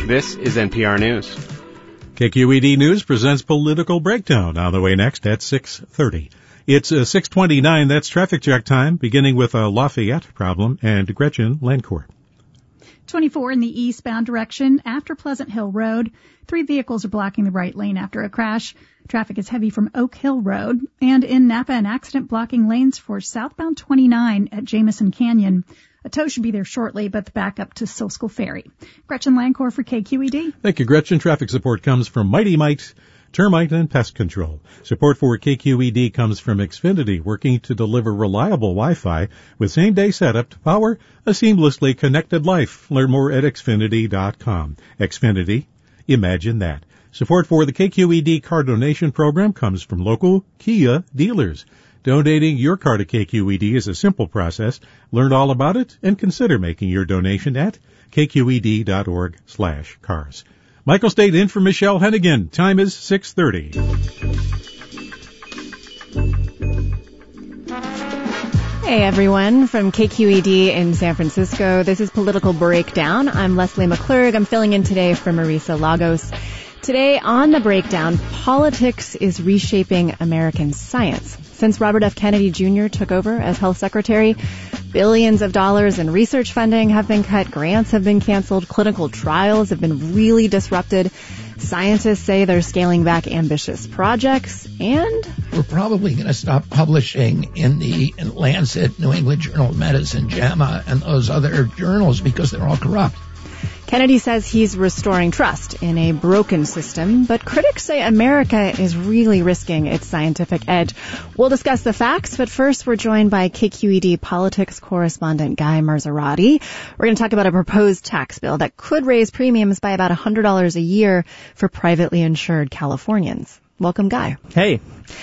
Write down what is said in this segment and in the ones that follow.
This is NPR News. KQED News presents Political Breakdown, on the way next at 6:30. It's 6:29. That's traffic check time, beginning with a Lafayette problem and Gretchen Lancourt. 24 in the eastbound direction after Pleasant Hill Road. 3 vehicles are blocking the right lane after a crash. Traffic is heavy from Oak Hill Road. And in Napa, an accident blocking lanes for southbound 29 at Jameson Canyon. A tow should be there shortly, but the backup to Silskel Ferry. Gretchen Lancourt for KQED. Thank you, Gretchen. Traffic support comes from Mighty Mite Termite and Pest Control. Support for KQED comes from Xfinity, working to deliver reliable Wi-Fi with same-day setup to power a seamlessly connected life. Learn more at Xfinity.com. Xfinity, imagine that. Support for the KQED car donation program comes from local Kia dealers. Donating your car to KQED is a simple process. Learn all about it and consider making your donation at kqed.org/cars. Michael State in for Michelle Hennigan. Time is 6:30. Hey everyone, from KQED in San Francisco, this is Political Breakdown. I'm Leslie McClurg. I'm filling in today for Marisa Lagos. Today on The Breakdown, politics is reshaping American science. Since Robert F. Kennedy Jr. took over as health secretary, billions of dollars in research funding have been cut, grants have been canceled, clinical trials have been really disrupted. Scientists say they're scaling back ambitious projects, and we're probably going to stop publishing in the Lancet, New England Journal of Medicine, JAMA, and those other journals because they're all corrupt. Kennedy says he's restoring trust in a broken system, but critics say America is really risking its scientific edge. We'll discuss the facts, but first we're joined by KQED politics correspondent Guy Marzorati. We're going to talk about a proposed tax bill that could raise premiums by about $100 a year for privately insured Californians. Welcome, Guy. Hey.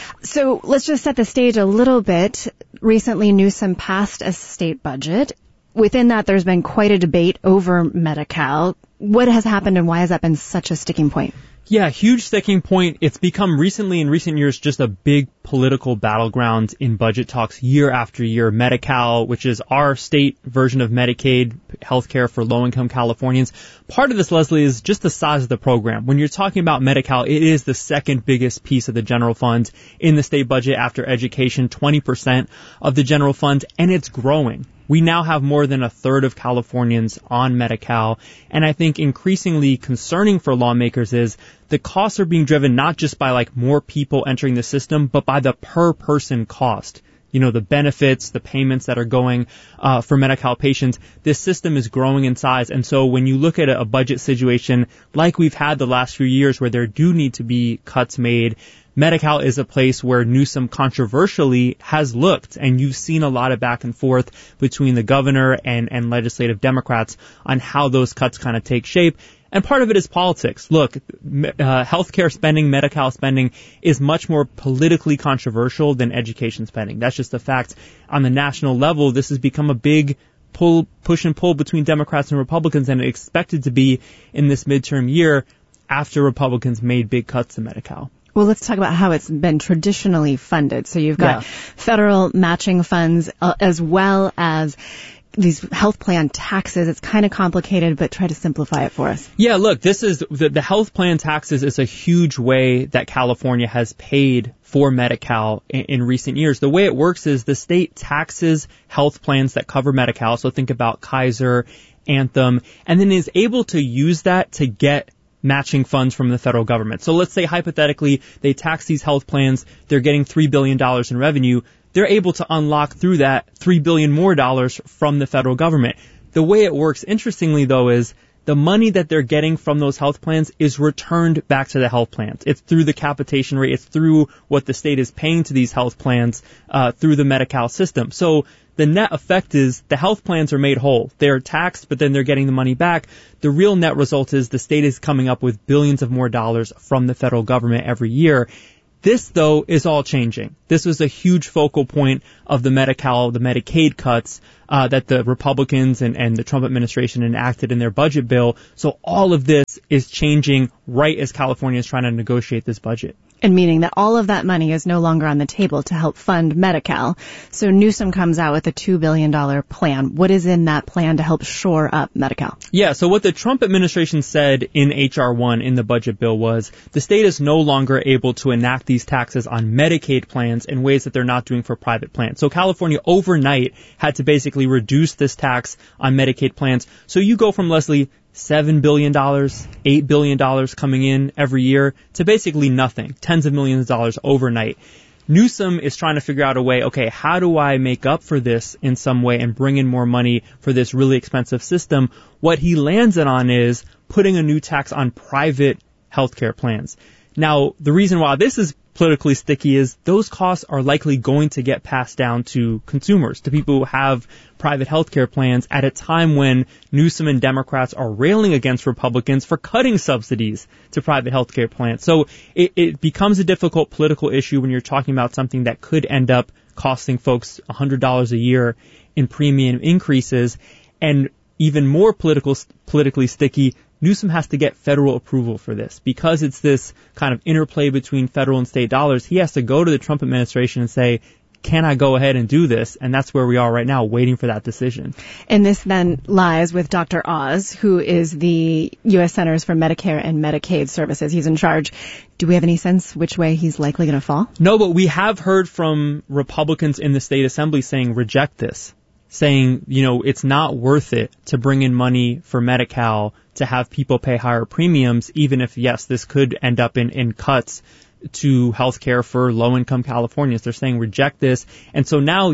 So let's just set the stage a little bit. Recently, Newsom passed a state budget. Within that, there's been quite a debate over Medi-Cal. What has happened and why has that been such a sticking point? Yeah, huge sticking point. It's become recently, in recent years, just a big political battleground in budget talks year after year. Medi-Cal, which is our state version of Medicaid, healthcare for low-income Californians. Part of this, Leslie, is just the size of the program. When you're talking about Medi-Cal, it is the second biggest piece of the general fund in the state budget after education, 20% of the general fund, and it's growing. We now have more than a third of Californians on Medi-Cal, and I think increasingly concerning for lawmakers is the costs are being driven not just by more people entering the system, but by the per person cost. You know, the benefits, the payments that are going for Medi-Cal patients. This system is growing in size, and so when you look at a budget situation like we've had the last few years where there do need to be cuts made, Medi-Cal is a place where Newsom controversially has looked, and you've seen a lot of back and forth between the governor and legislative Democrats on how those cuts kind of take shape. And part of it is politics. Look, healthcare spending, Medi-Cal spending is much more politically controversial than education spending. That's just a fact. On the national level, this has become a big push and pull between Democrats and Republicans, and expected to be in this midterm year after Republicans made big cuts to Medi-Cal. Well, let's talk about how it's been traditionally funded. So you've got federal matching funds as well as these health plan taxes. It's kind of complicated, but try to simplify it for us. Yeah, look, this is the health plan taxes is a huge way that California has paid for Medi-Cal in recent years. The way it works is the state taxes health plans that cover Medi-Cal. So think about Kaiser, Anthem, and then is able to use that to get matching funds from the federal government. So let's say hypothetically they tax these health plans, they're getting $3 billion in revenue. They're able to unlock through that $3 billion more from the federal government. The way it works, interestingly though, is the money that they're getting from those health plans is returned back to the health plans. It's through the capitation rate. It's through what the state is paying to these health plans through the Medi-Cal system. So the net effect is the health plans are made whole. They're taxed, but then they're getting the money back. The real net result is the state is coming up with billions of more dollars from the federal government every year. This, though, is all changing. This was a huge focal point of the Medi-Cal, the Medicaid cuts that the Republicans and the Trump administration enacted in their budget bill. So all of this is changing right as California is trying to negotiate this budget. And meaning that all of that money is no longer on the table to help fund Medi-Cal. So Newsom comes out with a $2 billion plan. What is in that plan to help shore up Medi-Cal? Yeah, so what the Trump administration said in H.R. 1 in the budget bill was the state is no longer able to enact these taxes on Medicaid plans in ways that they're not doing for private plans. So California overnight had to basically reduce this tax on Medicaid plans. So you go from, Leslie, $7 billion, $8 billion coming in every year to basically nothing, tens of millions of dollars overnight. Newsom is trying to figure out a way, okay, how do I make up for this in some way and bring in more money for this really expensive system? What he lands it on is putting a new tax on private healthcare plans. Now, the reason why this is politically sticky is those costs are likely going to get passed down to consumers, to people who have private healthcare plans at a time when Newsom and Democrats are railing against Republicans for cutting subsidies to private healthcare plans. So it becomes a difficult political issue when you're talking about something that could end up costing folks $100 a year in premium increases. And even more politically sticky, Newsom has to get federal approval for this. Because it's this kind of interplay between federal and state dollars, he has to go to the Trump administration and say, can I go ahead and do this? And that's where we are right now, waiting for that decision. And this then lies with Dr. Oz, who is the U.S. Centers for Medicare and Medicaid Services. He's in charge. Do we have any sense which way he's likely going to fall? No, but we have heard from Republicans in the state assembly saying reject this, saying, it's not worth it to bring in money for Medi-Cal to have people pay higher premiums, even if, yes, this could end up in cuts to health care for low-income Californians. They're saying reject this. And so now,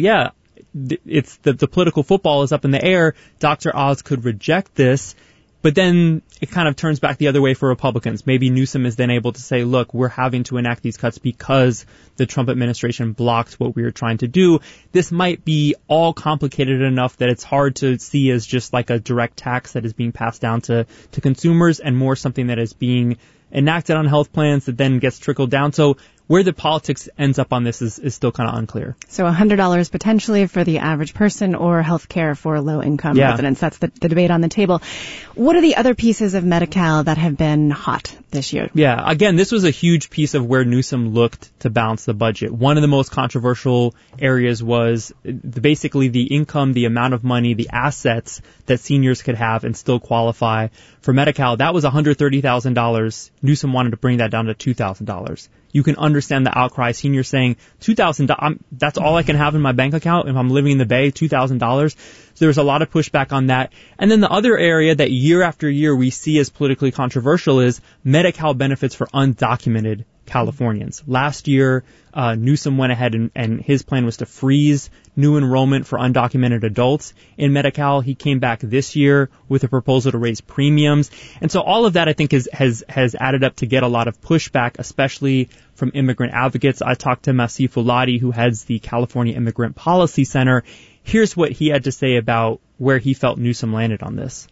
it's the political football is up in the air. Dr. Oz could reject this, but then it kind of turns back the other way for Republicans. Maybe Newsom is then able to say, look, we're having to enact these cuts because the Trump administration blocked what we were trying to do. This might be all complicated enough that it's hard to see as just like a direct tax that is being passed down to consumers and more something that is being enacted on health plans that then gets trickled down. So where the politics ends up on this is still kind of unclear. So $100 potentially for the average person or health care for low-income residents. That's the debate on the table. What are the other pieces of Medi-Cal that have been hot this year? Yeah, again, this was a huge piece of where Newsom looked to balance the budget. One of the most controversial areas was basically the income, the amount of money, the assets that seniors could have and still qualify for Medi-Cal. That was $130,000. Newsom wanted to bring that down to $2,000. You can understand the outcry. Seniors saying, $2,000, that's all I can have in my bank account if I'm living in the Bay, $2,000. So there was a lot of pushback on that. And then the other area that year after year we see as politically controversial is Medi-Cal benefits for undocumented Californians. Last year, Newsom went ahead and his plan was to freeze new enrollment for undocumented adults in Medi-Cal. He came back this year with a proposal to raise premiums. And so all of that, I think, has added up to get a lot of pushback, especially from immigrant advocates. I talked to Masif Uladi, who heads the California Immigrant Policy Center. Here's what he had to say about where he felt Newsom landed on this.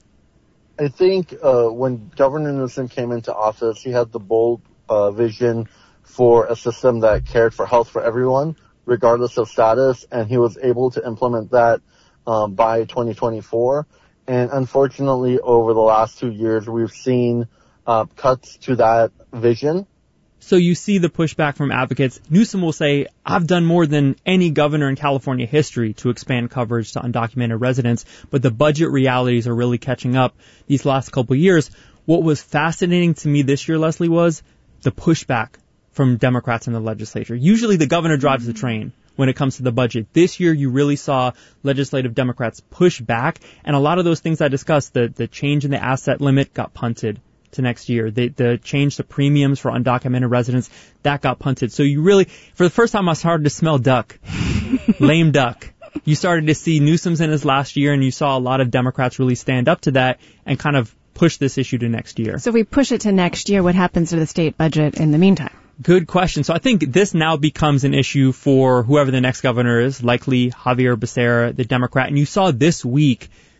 I think when Governor Newsom came into office, he had the bold vision for a system that cared for health for everyone, regardless of status, and he was able to implement that by 2024. And unfortunately, over the last 2 years, we've seen cuts to that vision. So you see the pushback from advocates. Newsom will say, I've done more than any governor in California history to expand coverage to undocumented residents, but the budget realities are really catching up these last couple of years. What was fascinating to me this year, Leslie, was the pushback from Democrats in the legislature. Usually the governor drives the train when it comes to the budget. This year, you really saw legislative Democrats push back, and a lot of those things I discussed, the change in the asset limit got punted to next year. The change to premiums for undocumented residents, that got punted. So you really, for the first time, I started to smell duck, lame duck. You started to see Newsom's in his last year, and you saw a lot of Democrats really stand up to that and kind of push this issue to next year. So if we push it to next year, what happens to the state budget in the meantime? Good question. So I think this now becomes an issue for whoever the next governor is, likely Javier Becerra, the Democrat. And you saw this week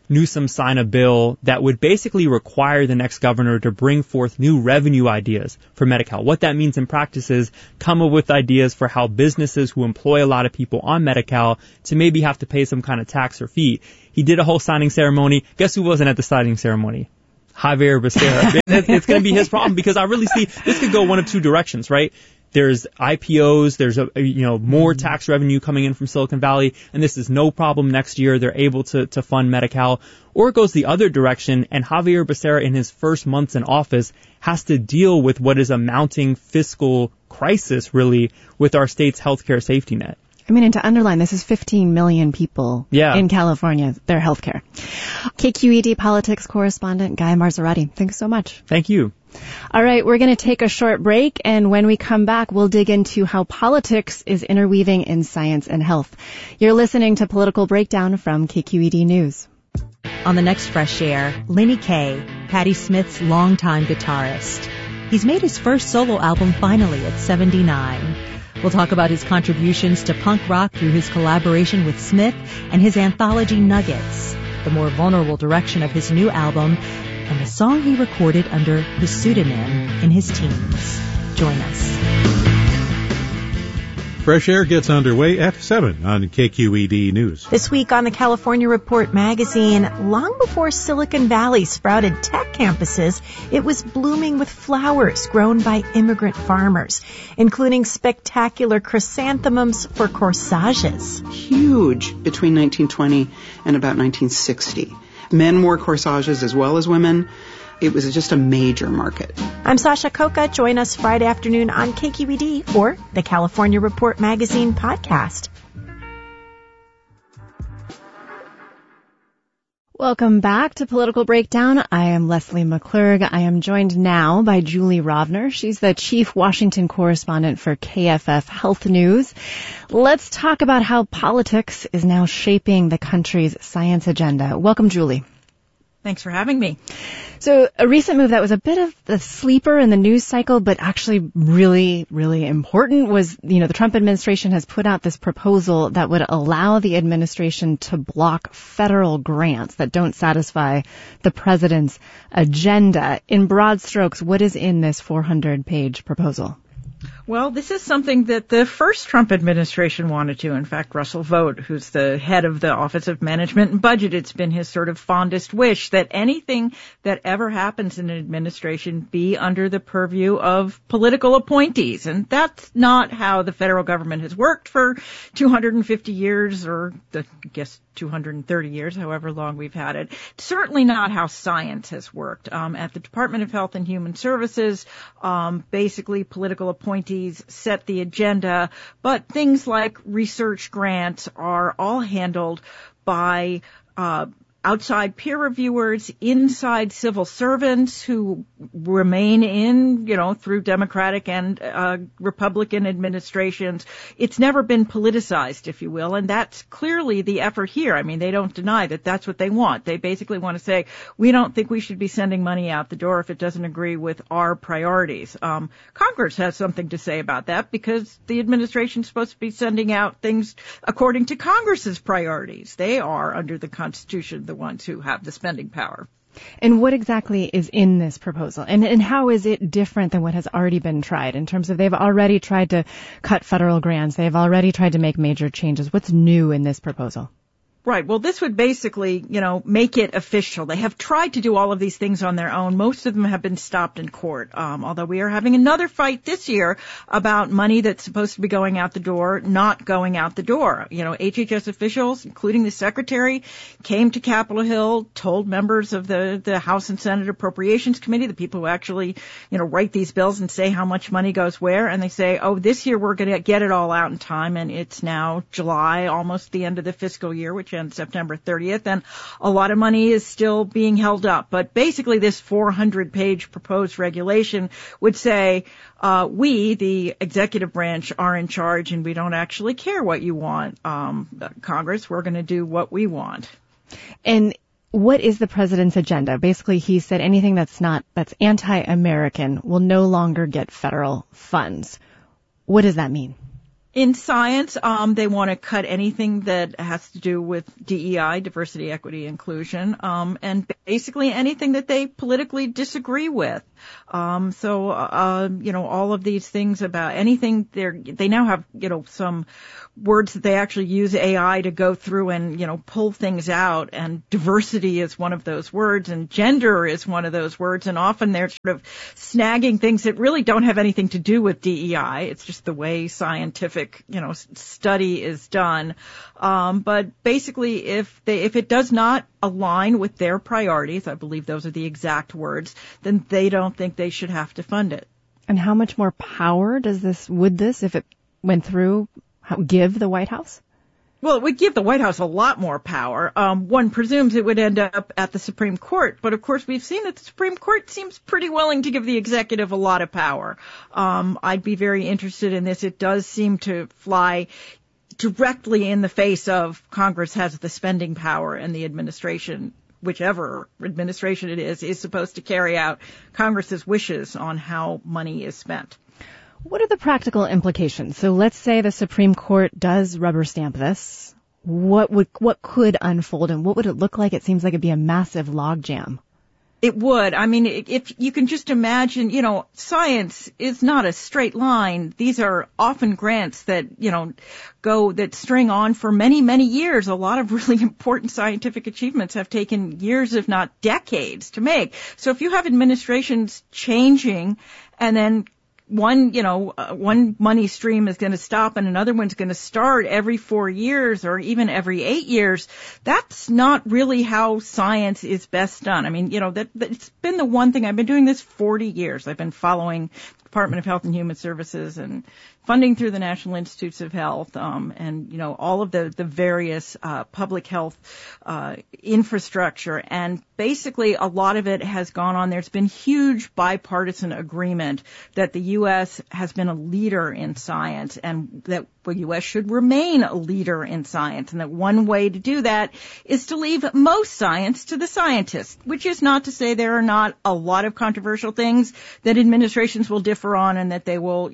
Newsom sign a bill that would basically require the next governor to bring forth new revenue ideas for Medi-Cal. What that means in practice is come up with ideas for how businesses who employ a lot of people on Medi-Cal to maybe have to pay some kind of tax or fee. He did a whole signing ceremony. Guess who wasn't at the signing ceremony? Javier Becerra. It's going to be his problem because I really see this could go one of two directions, right? There's IPOs, there's more tax revenue coming in from Silicon Valley, and this is no problem next year. They're able to fund Medi-Cal. Or it goes the other direction, and Javier Becerra in his first months in office has to deal with what is a mounting fiscal crisis, really, with our state's healthcare safety net. I mean, and to underline, this is 15 million people in California, their healthcare. KQED politics correspondent Guy Marzorati, thanks so much. Thank you. All right, we're going to take a short break, and when we come back, we'll dig into how politics is interweaving in science and health. You're listening to Political Breakdown from KQED News. On the next Fresh Air, Lenny Kaye, Patti Smith's longtime guitarist. He's made his first solo album finally at 79. We'll talk about his contributions to punk rock through his collaboration with Smith and his anthology Nuggets, the more vulnerable direction of his new album, and the song he recorded under the pseudonym in his teens. Join us. Fresh Air gets underway at 7 on KQED News. This week on the California Report magazine, long before Silicon Valley sprouted tech campuses, it was blooming with flowers grown by immigrant farmers, including spectacular chrysanthemums for corsages. Huge between 1920 and about 1960. Men wore corsages as well as women. It was just a major market. I'm Sasha Coca. Join us Friday afternoon on KQED or the California Report magazine podcast. Welcome back to Political Breakdown. I am Leslie McClurg. I am joined now by Julie Rovner. She's the chief Washington correspondent for KFF Health News. Let's talk about how politics is now shaping the country's science agenda. Welcome, Julie. Thanks for having me. So a recent move that was a bit of the sleeper in the news cycle, but actually really, really important was, the Trump administration has put out this proposal that would allow the administration to block federal grants that don't satisfy the president's agenda. In broad strokes, what is in this 400-page proposal? Well, this is something that the first Trump administration wanted to. In fact, Russell Vought, who's the head of the Office of Management and Budget, it's been his sort of fondest wish that anything that ever happens in an administration be under the purview of political appointees. And that's not how the federal government has worked for 250 years, or I guess 230 years, however long we've had it. Certainly not how science has worked. At the Department of Health and Human Services, basically political appointees set the agenda, but things like research grants are all handled by outside peer reviewers, inside civil servants who remain in, through Democratic and Republican administrations. It's never been politicized, if you will, and that's clearly the effort here. I mean, they don't deny that that's what they want. They basically want to say, we don't think we should be sending money out the door if it doesn't agree with our priorities. Congress has something to say about that because the administration's supposed to be sending out things according to Congress's priorities. They are, under the Constitution, the ones who have the spending power. And what exactly is in this proposal? And how is it different than what has already been tried in terms of they've already tried to cut federal grants, they've already tried to make major changes? What's new in this proposal? Right. Well, this would basically, make it official. They have tried to do all of these things on their own. Most of them have been stopped in court. Although we are having another fight this year about money that's supposed to be going out the door, not going out the door. HHS officials, including the secretary, came to Capitol Hill, told members of the House and Senate Appropriations Committee, the people who actually, write these bills and say how much money goes where, and they say, oh, this year we're going to get it all out in time, and it's now July, almost the end of the fiscal year, which ends September 30th, and a lot of money is still being held up. But basically this 400-page proposed regulation would say, we, the executive branch, are in charge and we don't actually care what you want, Congress. We're going to do what we want. And what is the president's agenda? Basically, he said anything that's anti-American will no longer get federal funds. What does that mean? In science, they want to cut anything that has to do with DEI, diversity, equity, inclusion, and basically anything that they politically disagree with. So all of these things about anything they now have, some words that they actually use AI to go through and, pull things out, and diversity is one of those words, and gender is one of those words, and often they're sort of snagging things that really don't have anything to do with DEI. It's just the way scientific, study is done. But basically, if it does not align with their priorities, I believe those are the exact words, then they don't think they should have to fund it. And how much more power would this, if it went through, give the White House? Well, it would give the White House a lot more power. One presumes it would end up at the Supreme Court, but of course we've seen that the Supreme Court seems pretty willing to give the executive a lot of power. I'd be very interested in this. It does seem to fly directly in the face of Congress has the spending power, and the administration, whichever administration it is supposed to carry out Congress's wishes on how money is spent. What are the practical implications? So let's say the Supreme Court does rubber stamp this. What could unfold, and what would it look like? It seems like it'd be a massive logjam. It would. I mean, if you can just imagine, science is not a straight line. These are often grants that, that string on for many, many years. A lot of really important scientific achievements have taken years, if not decades, to make. So if you have administrations changing, and then one money stream is going to stop and another one's going to start every 4 years or even every 8 years, that's not really how science is best done. I mean, it's been the one thing. I've been doing this 40 years. I've been following the Department of Health and Human Services and funding through the National Institutes of Health, and all of the various public health infrastructure. And basically, a lot of it has gone on. There's been huge bipartisan agreement that the U.S. has been a leader in science, and that the U.S. should remain a leader in science, and that one way to do that is to leave most science to the scientists, which is not to say there are not a lot of controversial things that administrations will differ on and that they will,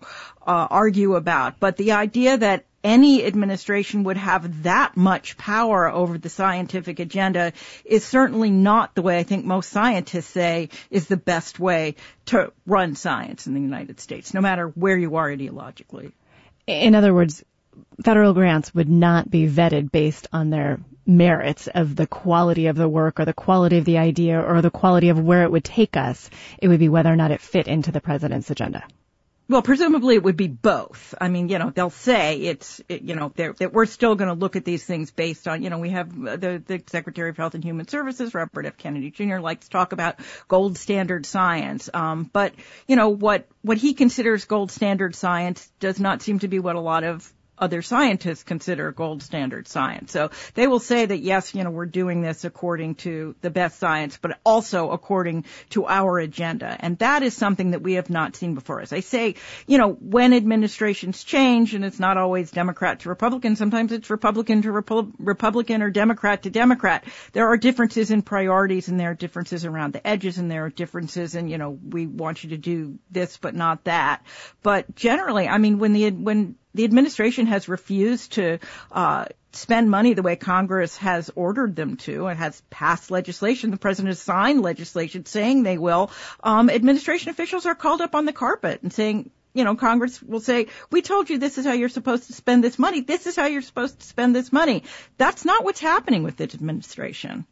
argue about. But the idea that any administration would have that much power over the scientific agenda is certainly not the way I think most scientists say is the best way to run science in the United States, no matter where you are ideologically. In other words, federal grants would not be vetted based on their merits of the quality of the work or the quality of the idea or the quality of where it would take us. It would be whether or not it fit into the president's agenda. Well, presumably it would be both. I mean, they'll say that we're still going to look at these things based on, we have the Secretary of Health and Human Services, Robert F. Kennedy Jr. likes to talk about gold standard science. But, what he considers gold standard science does not seem to be what a lot of other scientists consider gold standard science. So they will say that, yes, we're doing this according to the best science, but also according to our agenda. And that is something that we have not seen before. As I say, when administrations change, and it's not always Democrat to Republican, sometimes it's Republican to Republican or Democrat to Democrat. There are differences in priorities, and there are differences around the edges, and there are differences in, we want you to do this but not that. But generally, I mean, when the administration has refused to spend money the way Congress has ordered them to and has passed legislation. The president has signed legislation saying they will. Administration officials are called up on the carpet and saying, Congress will say, we told you this is how you're supposed to spend this money. This is how you're supposed to spend this money. That's not what's happening with this administration.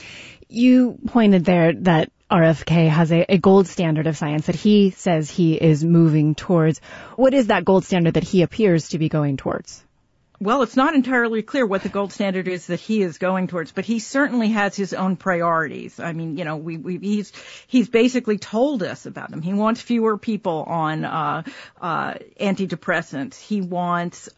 You pointed there that RFK has a gold standard of science that he says he is moving towards. What is that gold standard that he appears to be going towards? Well, it's not entirely clear what the gold standard is that he is going towards, but he certainly has his own priorities. I mean, he's basically told us about them. He wants fewer people on antidepressants. He wants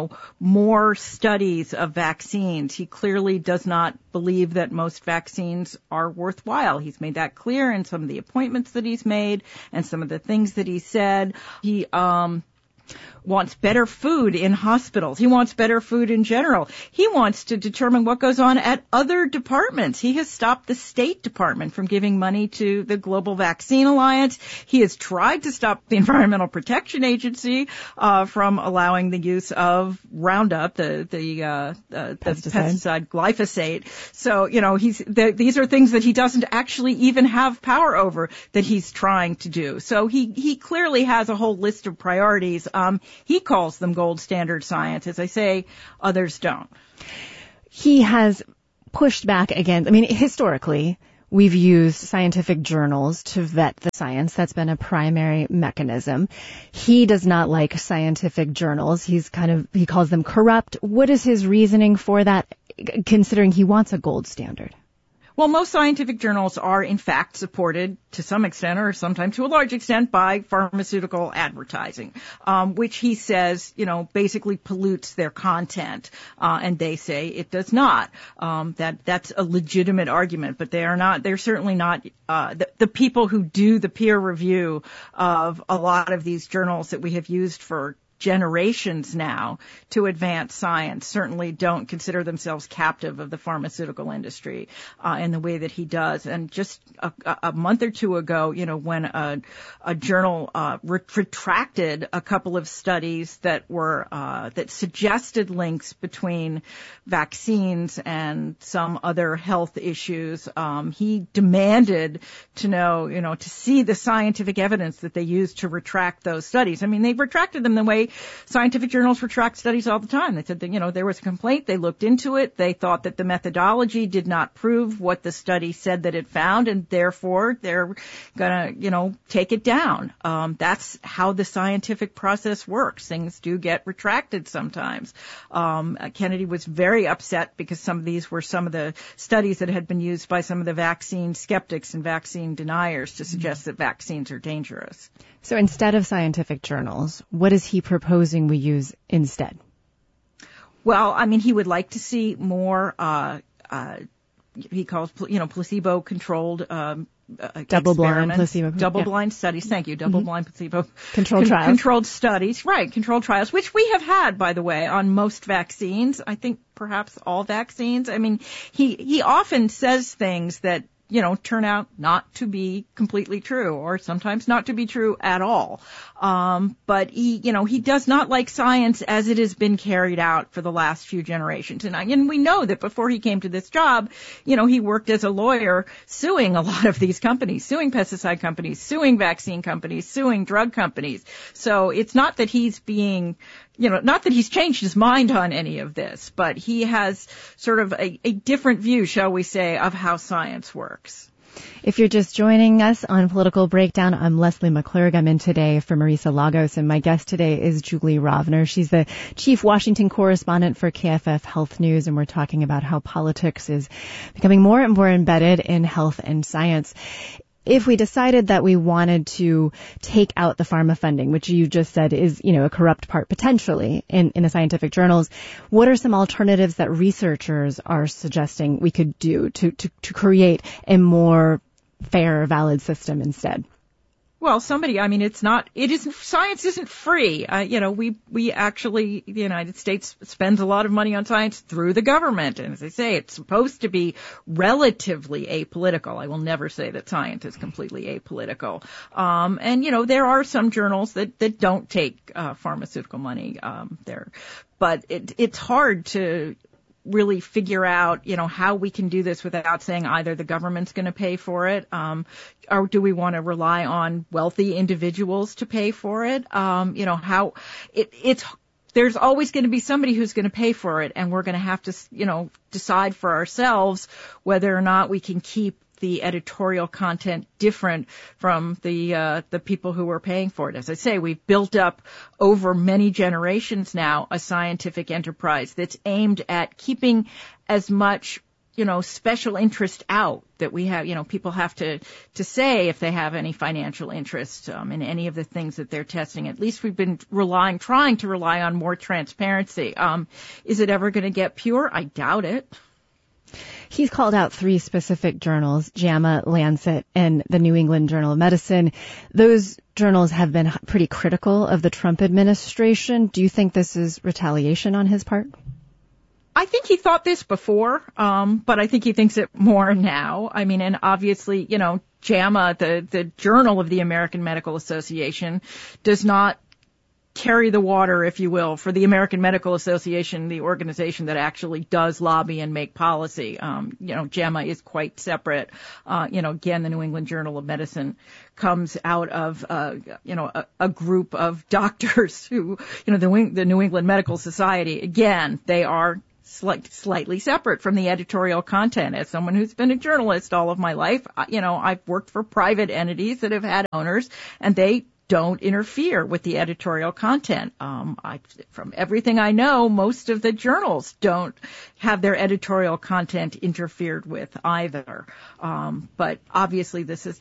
more studies of vaccines. He clearly does not believe that most vaccines are worthwhile. He's made that clear in some of the appointments that he's made and some of the things that he said. He wants better food in hospitals. He wants better food in general. He wants to determine what goes on at other departments. He has stopped the State Department from giving money to the Global Vaccine Alliance. He has tried to stop the Environmental Protection Agency from allowing the use of Roundup, the pesticide glyphosate. So, these are things that he doesn't actually even have power over that he's trying to do. So he clearly has a whole list of priorities. He calls them gold standard science. As I say, others don't. He has pushed back against, historically, we've used scientific journals to vet the science. That's been a primary mechanism. He does not like scientific journals. He calls them corrupt. What is his reasoning for that, considering he wants a gold standard? Well, most scientific journals are, in fact, supported to some extent or sometimes to a large extent by pharmaceutical advertising, which he says, basically pollutes their content. And they say it does not. That's a legitimate argument, but they're certainly not, the people who do the peer review of a lot of these journals that we have used for generations now to advance science certainly don't consider themselves captive of the pharmaceutical industry in the way that he does. And just a month or two ago, when a journal retracted a couple of studies that were that suggested links between vaccines and some other health issues, he demanded to know, to see the scientific evidence that they used to retract those studies. They retracted them the way scientific journals retract studies all the time. They said that, there was a complaint. They looked into it. They thought that the methodology did not prove what the study said that it found, and therefore they're going to, take it down. That's how the scientific process works. Things do get retracted sometimes. Kennedy was very upset because some of these were some of the studies that had been used by some of the vaccine skeptics and vaccine deniers to suggest that vaccines are dangerous. So instead of scientific journals, what is he proposing we use instead? Well, he would like to see more, he calls, placebo-controlled, double-blind studies. Thank you. Double-blind placebo-controlled trials. Controlled studies. Right. Controlled trials, which we have had, by the way, on most vaccines. I think perhaps all vaccines. He often says things that, turn out not to be completely true, or sometimes not to be true at all. But he does not like science as it has been carried out for the last few generations. And we know that before he came to this job, he worked as a lawyer suing a lot of these companies, suing pesticide companies, suing vaccine companies, suing drug companies. So it's not that he's being, not that he's changed his mind on any of this, but he has sort of a different view, shall we say, of how science works. If you're just joining us on Political Breakdown, I'm Leslie McClurg. I'm in today for Marisa Lagos, and my guest today is Julie Rovner. She's the chief Washington correspondent for KFF Health News, and we're talking about how politics is becoming more and more embedded in health and science. If we decided that we wanted to take out the pharma funding, which you just said is, a corrupt part potentially in the scientific journals, what are some alternatives that researchers are suggesting we could do to create a more fair, valid system instead? Well, science isn't free. We actually, the United States spends a lot of money on science through the government. And as I say, it's supposed to be relatively apolitical. I will never say that science is completely apolitical. There are some journals that don't take, pharmaceutical money, there. But it's hard to really figure out, how we can do this without saying either the government's going to pay for it, or do we want to rely on wealthy individuals to pay for it? There's always going to be somebody who's going to pay for it, and we're going to have to, decide for ourselves whether or not we can keep the editorial content different from the people who are paying for it. As I say, we've built up over many generations now a scientific enterprise that's aimed at keeping as much, special interest out that we have, people have to say if they have any financial interest in any of the things that they're testing. At least we've been trying to rely on more transparency. Is it ever going to get pure? I doubt it. He's called out 3 specific journals, JAMA, Lancet, and the New England Journal of Medicine. Those journals have been pretty critical of the Trump administration. Do you think this is retaliation on his part? I think he thought this before, but I think he thinks it more now. I mean, and obviously, JAMA, the Journal of the American Medical Association, does not carry the water, if you will, for the American Medical Association, the organization that actually does lobby and make policy. JAMA is quite separate. Again, the New England Journal of Medicine comes out of, a group of doctors who, the New England Medical Society, again, they are slightly separate from the editorial content. As someone who's been a journalist all of my life, I've worked for private entities that have had owners, and they don't interfere with the editorial content. From everything I know, most of the journals don't have their editorial content interfered with either. But obviously this is,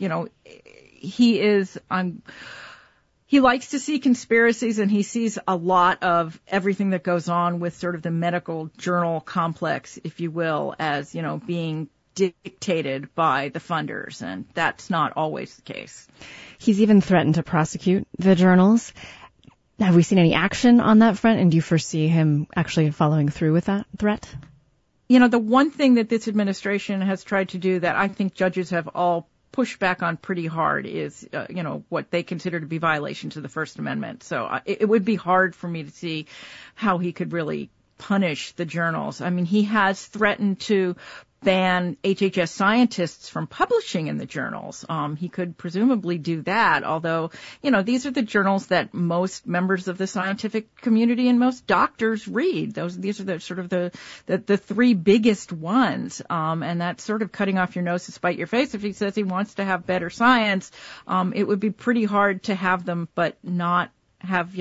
he likes to see conspiracies, and he sees a lot of everything that goes on with sort of the medical journal complex, if you will, as, being dictated by the funders, and that's not always the case. He's even threatened to prosecute the journals. Have we seen any action on that front, and do you foresee him actually following through with that threat? The one thing that this administration has tried to do that I think judges have all pushed back on pretty hard is, what they consider to be violations of the First Amendment. So it would be hard for me to see how he could really punish the journals. I mean, he has threatened to ban HHS scientists from publishing in the journals. He could presumably do that, although, these are the journals that most members of the scientific community and most doctors read. These are the sort of the 3 biggest ones. And that's sort of cutting off your nose to spite your face. If he says he wants to have better science, it would be pretty hard to have them, but not have,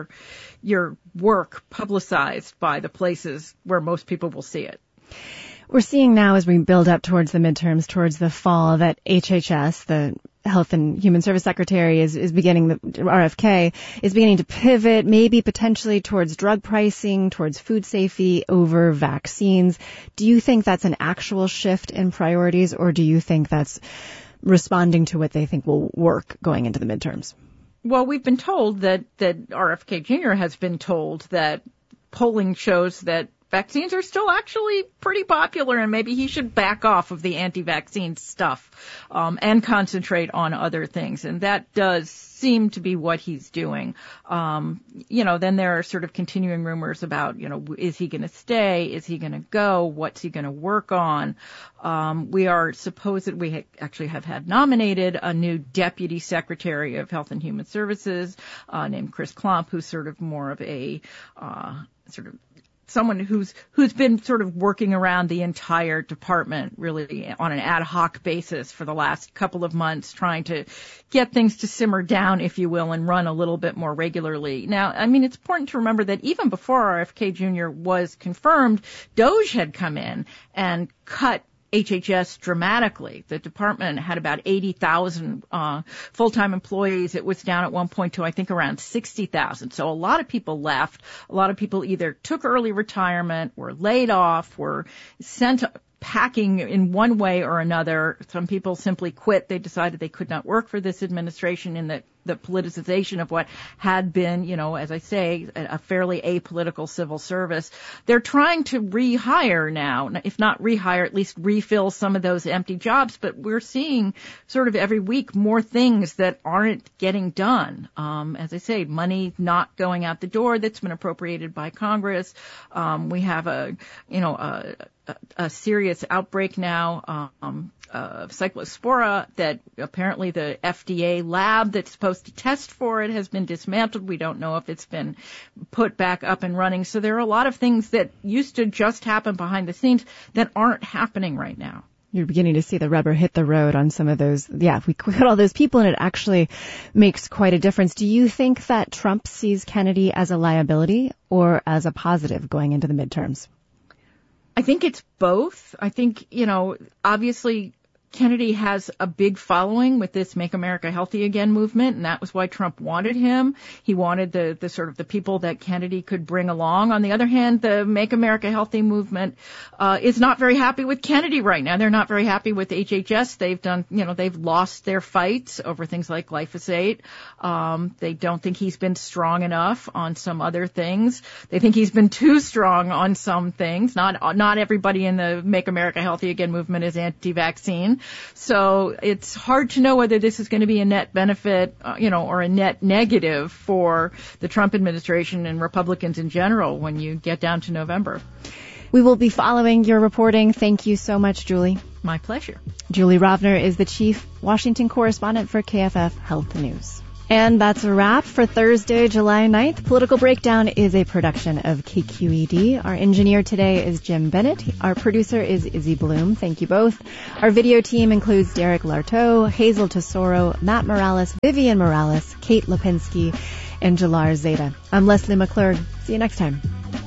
your work publicized by the places where most people will see it. We're seeing now, as we build up towards the midterms, towards the fall, that HHS, the Health and Human Service Secretary, is beginning, the RFK, is beginning to pivot, maybe potentially towards drug pricing, towards food safety over vaccines. Do you think that's an actual shift in priorities, or do you think that's responding to what they think will work going into the midterms? Well, we've been told that RFK Jr. has been told that polling shows that vaccines are still actually pretty popular, and maybe he should back off of the anti-vaccine stuff and concentrate on other things. And that does seem to be what he's doing. Then there are sort of continuing rumors about, is he going to stay? Is he going to go? What's he going to work on? We actually have had nominated a new Deputy Secretary of Health and Human Services named Chris Klump, who's sort of more of a someone who's been sort of working around the entire department really on an ad hoc basis for the last couple of months, trying to get things to simmer down, if you will, and run a little bit more regularly. Now, I mean, it's important to remember that even before RFK Jr. was confirmed, DOJ had come in and cut HHS dramatically. The department had about 80,000 full-time employees. It was down at one point to, I think, around 60,000. So a lot of people left. A lot of people either took early retirement, were laid off, were sent packing in one way or another. Some people simply quit. They decided they could not work for this administration in the politicization of what had been, as I say, a fairly apolitical civil service. They're trying to rehire now, if not rehire, at least refill some of those empty jobs. But we're seeing sort of every week more things that aren't getting done. As I say, money not going out the door that's been appropriated by Congress. We have a serious outbreak now of cyclospora that apparently the FDA lab that's supposed to test for it has been dismantled. We don't know if it's been put back up and running. So there are a lot of things that used to just happen behind the scenes that aren't happening right now. You're beginning to see the rubber hit the road on some of those. Yeah, if we quit all those people, and it actually makes quite a difference. Do you think that Trump sees Kennedy as a liability or as a positive going into the midterms? I think it's both. I think, obviously Kennedy has a big following with this Make America Healthy Again movement, and that was why Trump wanted him. He wanted the sort of the people that Kennedy could bring along. On the other hand, the Make America Healthy movement is not very happy with Kennedy right now. They're not very happy with HHS. They've lost their fights over things like glyphosate. They don't think he's been strong enough on some other things. They think he's been too strong on some things. Not everybody in the Make America Healthy Again movement is anti-vaccine. So it's hard to know whether this is going to be a net benefit, or a net negative for the Trump administration and Republicans in general when you get down to November. We will be following your reporting. Thank you so much, Julie. My pleasure. Julie Rovner is the chief Washington correspondent for KFF Health News. And that's a wrap for Thursday, July 9th. Political Breakdown is a production of KQED. Our engineer today is Jim Bennett. Our producer is Izzy Bloom. Thank you both. Our video team includes Derek Larteau, Hazel Tesoro, Matt Morales, Vivian Morales, Kate Lipinski, and Jalar Zeta. I'm Leslie McClurg. See you next time.